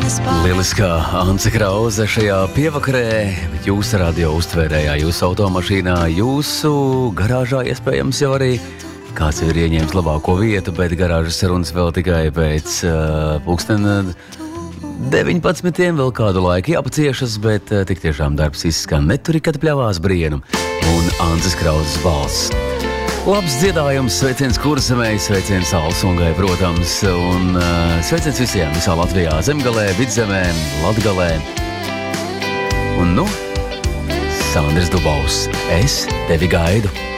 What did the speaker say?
Lieliskā Ance Krause šajā pievakarē, jūsu radio uztvērējā, jūsu automašīnā, jūsu garāžā iespējams jau arī kāds ir ieņēmis labāko vietu, bet garāžas sarunas vēl tikai pēc pulksten 19. vēl kādu laiku jāpaciešas, bet tik tiešām darbs izskan neturi, kad pļavās brienu un Ances Krauzes balss. Labs dziedājums, sveiciens Kurzemei, sveiciens Alsungai, protams, un sveiciens visiem visā Latvijā, Zemgalē, Vidzemē, Latgalē. Un Sandris Dubaus, es tevi gaidu.